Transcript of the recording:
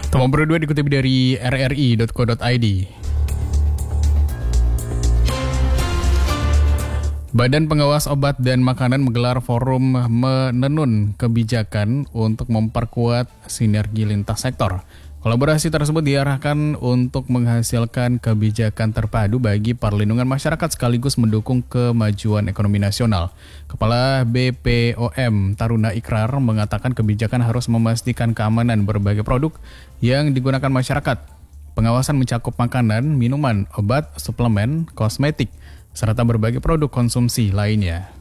Nomor berdua dikutip dari rri.co.id. Badan Pengawas Obat dan Makanan menggelar forum menenun kebijakan untuk memperkuat sinergi lintas sektor. Kolaborasi tersebut diarahkan untuk menghasilkan kebijakan terpadu bagi perlindungan masyarakat sekaligus mendukung kemajuan ekonomi nasional. Kepala BPOM Taruna Ikrar mengatakan kebijakan harus memastikan keamanan berbagai produk yang digunakan masyarakat. Pengawasan mencakup makanan, minuman, obat, suplemen, kosmetik, serta berbagai produk konsumsi lainnya.